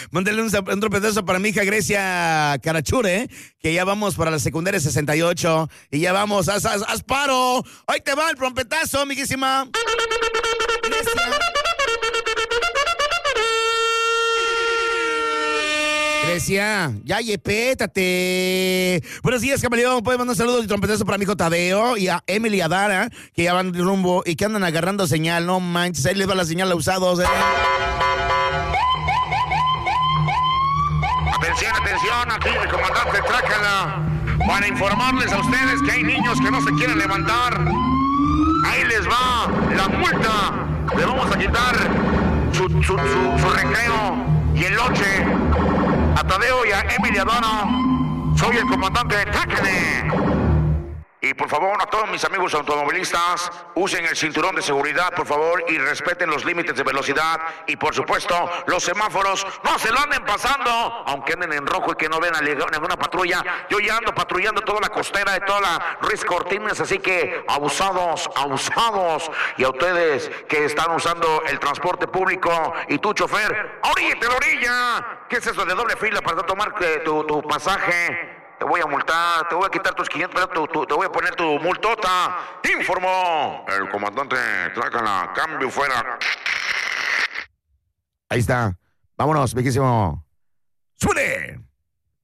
Mándale un trompetazo para mi hija Grecia Carachure, que ya vamos para la secundaria 68. Y ya vamos, haz paro. Ahí te va el trompetazo, amiguísima. Grecia. Grecia, ya yepétate. Buenos días, camaleón. Puedes mandar un saludo y trompetazo para mi hijo Tadeo y a Emily y a Dara, que ya van de rumbo y que andan agarrando señal. No manches, ahí les va la señal a usados. Atención, aquí el comandante Trácala, para informarles a ustedes que hay niños que no se quieren levantar. Ahí les va la multa. Le vamos a quitar su recreo y el lonche a Tadeo y a Emily Adana. Soy el comandante Trácala. Y por favor, a todos mis amigos automovilistas, usen el cinturón de seguridad, por favor, y respeten los límites de velocidad. Y por supuesto, los semáforos, no se lo anden pasando, aunque anden en rojo y que no ven a ninguna patrulla. Yo ya ando patrullando toda la costera de toda la Ruiz Cortines, así que abusados. Y a ustedes que están usando el transporte público, y tu chofer, ¡oríllate la orilla! ¿Qué es eso de doble fila para tomar tu pasaje? Te voy a multar, te voy a quitar tus 500, te voy a poner tu multota. Informó el comandante Trácala. Cambio fuera. Ahí está. Vámonos, viejísimo.